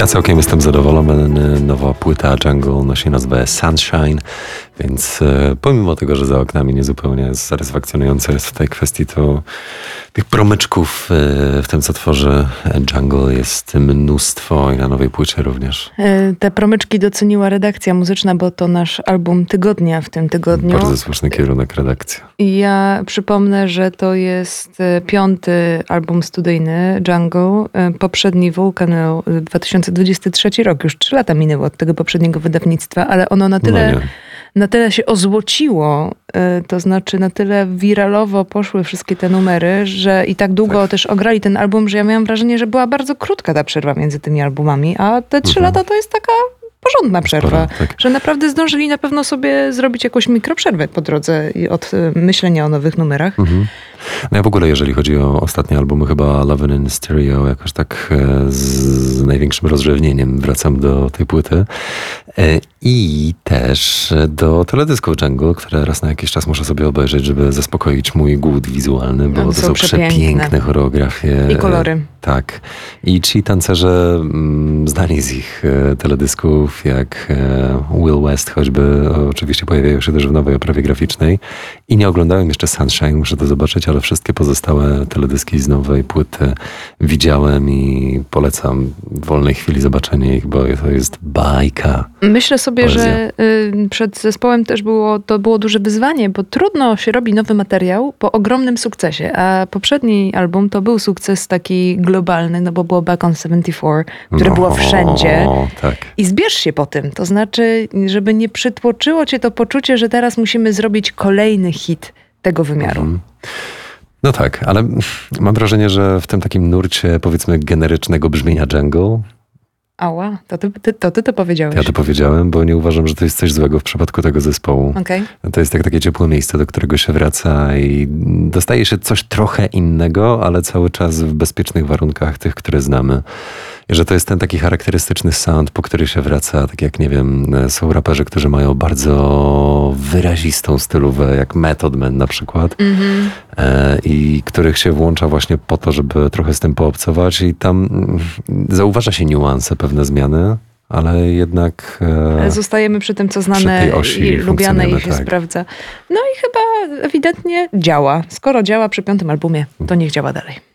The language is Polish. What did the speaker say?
Ja całkiem jestem zadowolony. Nowa płyta Jungle nosi nazwę Sunshine, więc pomimo tego, że za oknami niezupełnie satysfakcjonujące jest w tej kwestii, to tych promyczków w tym, co tworzy Jungle, jest mnóstwo i na nowej płycie również. Te promyczki doceniła redakcja muzyczna, bo to nasz album tygodnia w tym tygodniu. Bardzo słuszny kierunek redakcji. Ja przypomnę, że to jest 5. album studyjny Jungle. Poprzedni Volcano 2023 rok, już 3 lata minęło od tego poprzedniego wydawnictwa, ale ono na tyle się ozłociło, to znaczy na tyle wiralowo poszły wszystkie te numery, że i tak długo też ograli ten album, że ja miałam wrażenie, że była bardzo krótka ta przerwa między tymi albumami, a te 3 lata to jest taka porządna przerwa, że naprawdę zdążyli na pewno sobie zrobić jakąś mikroprzerwę po drodze od myślenia o nowych numerach. No ja w ogóle, jeżeli chodzi o ostatnie albumy, chyba Lovin' in Stereo, jakoś tak z największym rozrzewnieniem wracam do tej płyty. I też do teledysku Jungle, które raz na jakiś czas muszę sobie obejrzeć, żeby zaspokoić mój głód wizualny, bo to są przepiękne choreografie. I kolory. Tak. I ci tancerze znani z ich teledysków, jak Will West choćby, oczywiście pojawiają się też w nowej oprawie graficznej. I nie oglądałem jeszcze Sunshine, muszę to zobaczyć, ale wszystkie pozostałe teledyski z nowej płyty widziałem i polecam w wolnej chwili zobaczenie ich, bo to jest bajka. Myślę sobie, że przed zespołem też to było duże wyzwanie, bo trudno się robi nowy materiał po ogromnym sukcesie, a poprzedni album to był sukces taki globalny, no bo było Back on 74, które było wszędzie. Tak. I zbierz się po tym, to znaczy, żeby nie przytłoczyło cię to poczucie, że teraz musimy zrobić kolejny hit tego wymiaru. No tak, ale mam wrażenie, że w tym takim nurcie, powiedzmy, generycznego brzmienia Jungle. Ała, to ty to powiedziałeś. Ja to powiedziałem, bo nie uważam, że to jest coś złego w przypadku tego zespołu. Okay. To jest takie ciepłe miejsce, do którego się wraca i dostaje się coś trochę innego, ale cały czas w bezpiecznych warunkach tych, które znamy. I że to jest ten taki charakterystyczny sound, po który się wraca, tak jak, nie wiem, są raperzy, którzy mają bardzo wyrazistą stylówę, jak Method Man na przykład, i których się włącza właśnie po to, żeby trochę z tym poobcować i tam zauważa się niuanse, pewne zmiany, ale jednak zostajemy przy tym, co znane i lubiane i się sprawdza. No i chyba ewidentnie działa. Skoro działa przy 5. albumie, to niech działa dalej.